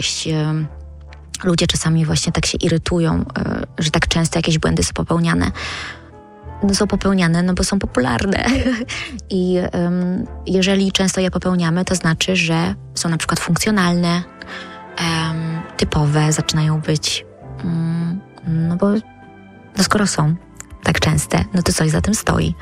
Ludzie czasami właśnie tak się irytują, że tak często jakieś błędy są popełniane. No są popełniane, no bo są popularne. I jeżeli często je popełniamy, to znaczy, że są na przykład funkcjonalne, typowe, zaczynają być, no bo no skoro są tak częste, no to coś za tym stoi.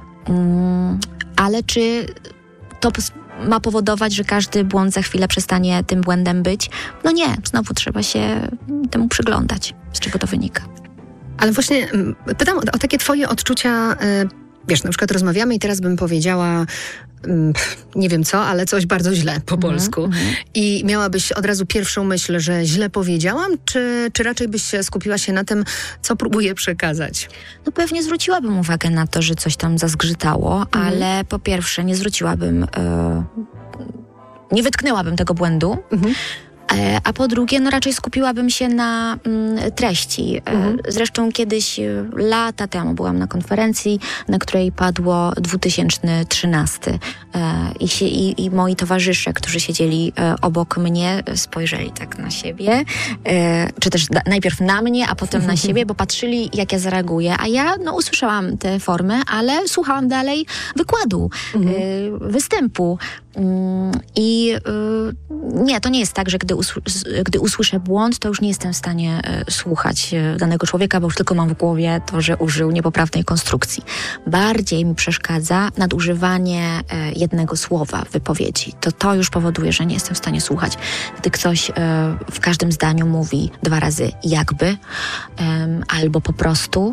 Ale czy to ma powodować, że każdy błąd za chwilę przestanie tym błędem być? No nie, znowu trzeba się temu przyglądać, z czego to wynika. Ale właśnie pytam o takie twoje odczucia, wiesz, na przykład rozmawiamy i teraz bym powiedziała, nie wiem co, ale coś bardzo źle po polsku. I miałabyś od razu pierwszą myśl, że źle powiedziałam, czy raczej byś skupiła się na tym, co próbuję przekazać? No pewnie zwróciłabym uwagę na to, że coś tam zazgrzytało, ale po pierwsze nie zwróciłabym, nie wytknęłabym tego błędu, a po drugie, no raczej skupiłabym się na treści. Zresztą kiedyś, lata temu byłam na konferencji, na której padło 2013 i moi towarzysze, którzy siedzieli obok mnie, spojrzeli tak na siebie, czy też najpierw na mnie, a potem na siebie, bo patrzyli, jak ja zareaguję. A ja, no, usłyszałam te formy, ale słuchałam dalej wykładu, występu. I nie, to nie jest tak, że gdy usłyszę błąd, to już nie jestem w stanie słuchać danego człowieka, bo już tylko mam w głowie to, że użył niepoprawnej konstrukcji. Bardziej mi przeszkadza nadużywanie jednego słowa w wypowiedzi. To już powoduje, że nie jestem w stanie słuchać. Gdy ktoś w każdym zdaniu mówi 2 razy jakby, albo po prostu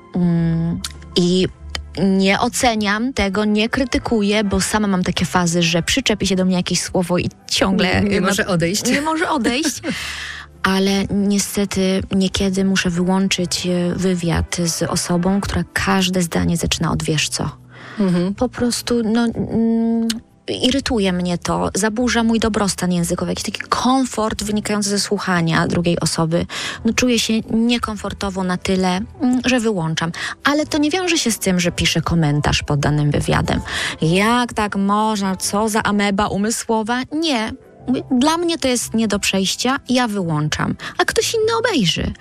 i nie oceniam tego, nie krytykuję, bo sama mam takie fazy, że przyczepi się do mnie jakieś słowo i ciągle nie może odejść. Nie może odejść. Ale niestety niekiedy muszę wyłączyć wywiad z osobą, która każde zdanie zaczyna od wiesz co. Po prostu, irytuje mnie to, zaburza mój dobrostan językowy, jakiś taki komfort wynikający ze słuchania drugiej osoby. No, czuję się niekomfortowo na tyle, że wyłączam. Ale to nie wiąże się z tym, że piszę komentarz pod danym wywiadem. Jak tak można? Co za ameba umysłowa? Nie. Dla mnie to jest nie do przejścia, ja wyłączam. A ktoś inny obejrzy.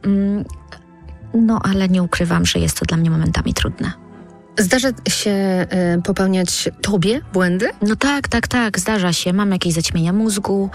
No, ale nie ukrywam, że jest to dla mnie momentami trudne. Zdarza się popełniać tobie błędy? No tak, zdarza się. Mam jakieś zaćmienia mózgu.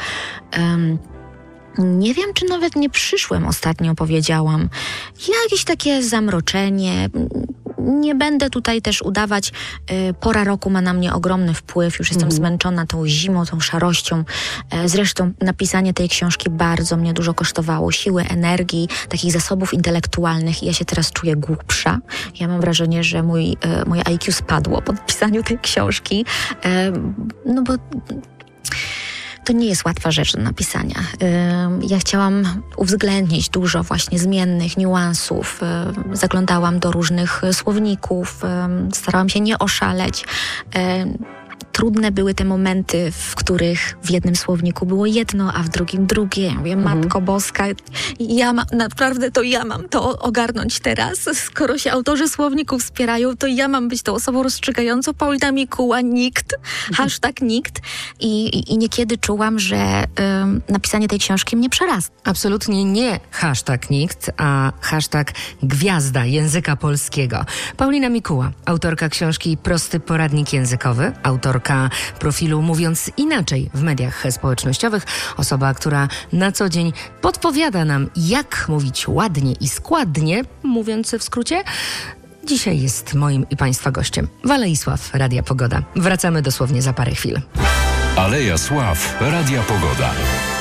Nie wiem, czy nawet nie przyszłem ostatnio, powiedziałam. Jakieś takie zamroczenie. Nie będę tutaj też udawać. Pora roku ma na mnie ogromny wpływ. Już jestem zmęczona tą zimą, tą szarością. Zresztą napisanie tej książki bardzo mnie dużo kosztowało. Siły, energii, takich zasobów intelektualnych. I ja się teraz czuję głupsza. Ja mam wrażenie, że moje IQ spadło po pisaniu tej książki. No bo to nie jest łatwa rzecz do napisania. Ja chciałam uwzględnić dużo właśnie zmiennych, niuansów. Zaglądałam do różnych słowników, starałam się nie oszaleć. Trudne były te momenty, w których w jednym słowniku było jedno, a w drugim drugie. Ja mówię, Matko Boska, naprawdę to ja mam to ogarnąć teraz. Skoro się autorzy słowników wspierają, to ja mam być tą osobą rozstrzygającą. Paulina Mikuła, nikt. #nikt. I niekiedy czułam, że napisanie tej książki mnie przerasta. Absolutnie nie #nikt, a #gwiazda języka polskiego. Paulina Mikuła, autorka książki Prosty poradnik językowy, autorka profilu Mówiąc Inaczej w mediach społecznościowych. Osoba, która na co dzień podpowiada nam, jak mówić ładnie i składnie, mówiąc w skrócie. Dzisiaj jest moim i Państwa gościem Waleja Sław, Radia Pogoda. Wracamy dosłownie za parę chwil. Aleja Sław, Radia Pogoda.